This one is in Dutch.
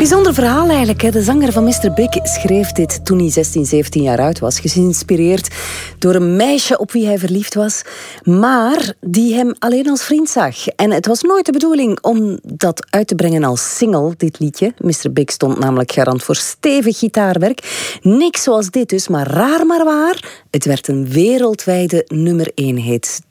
Bijzonder verhaal eigenlijk. Hè. De zanger van Mr. Big schreef dit toen hij 16, 17 jaar oud was. Geïnspireerd door een meisje op wie hij verliefd was. Maar die hem alleen als vriend zag. En het was nooit de bedoeling om dat uit te brengen als single, dit liedje. Mr. Big stond namelijk garant voor stevig gitaarwerk. Niks zoals dit dus, maar raar maar waar. Het werd een wereldwijde nummer 1 hit.